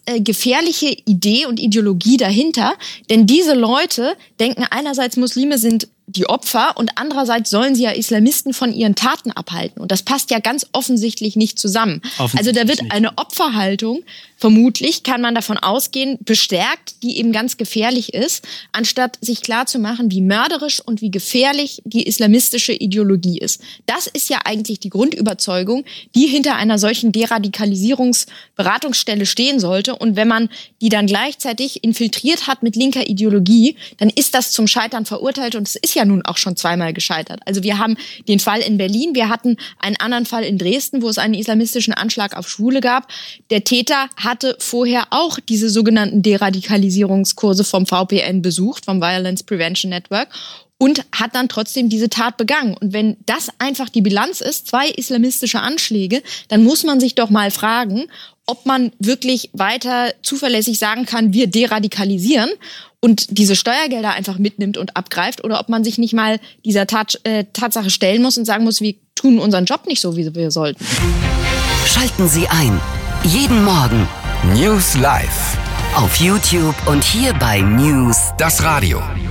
gefährliche Idee und Ideologie dahinter, denn diese Leute denken einerseits, Muslime sind die Opfer und andererseits sollen sie ja Islamisten von ihren Taten abhalten. Und das passt ja ganz offensichtlich nicht zusammen. Also da wird eine Opferhaltung, vermutlich kann man davon ausgehen, bestärkt, die eben ganz gefährlich ist, anstatt sich klarzumachen, wie mörderisch und wie gefährlich die islamistische Ideologie ist. Das ist ja eigentlich die Grundüberzeugung, die hinter einer solchen Deradikalisierungsberatungsstelle stehen sollte. Und wenn man die dann gleichzeitig infiltriert hat mit linker Ideologie, dann ist das zum Scheitern verurteilt und es ist ja nun auch schon zweimal gescheitert. Also wir haben den Fall in Berlin, wir hatten einen anderen Fall in Dresden, wo es einen islamistischen Anschlag auf Schwule gab. Der Täter hatte vorher auch diese sogenannten Deradikalisierungskurse vom VPN besucht, vom Violence Prevention Network, und hat dann trotzdem diese Tat begangen. Und wenn das einfach die Bilanz ist, 2 islamistische Anschläge, dann muss man sich doch mal fragen, ob man wirklich weiter zuverlässig sagen kann, wir deradikalisieren und diese Steuergelder einfach mitnimmt und abgreift, oder ob man sich nicht mal dieser Tatsache stellen muss und sagen muss, wir tun unseren Job nicht so, wie wir sollten. Schalten Sie ein. Jeden Morgen News Live auf YouTube und hier bei News das Radio.